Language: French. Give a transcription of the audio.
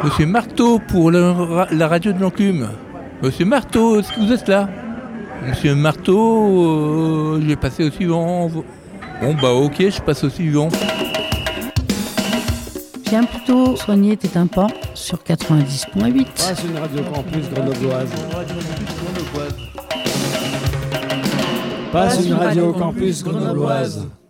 Monsieur Marteau pour la radio de l'Enclume. Monsieur Marteau, est-ce que vous êtes là? Monsieur Marteau, je vais passer au suivant. Bon bah ok, je passe au suivant. Viens plutôt soigner tes tympans sur 90.8. Passe une radio campus grenobloise. Passe une radio campus grenobloise.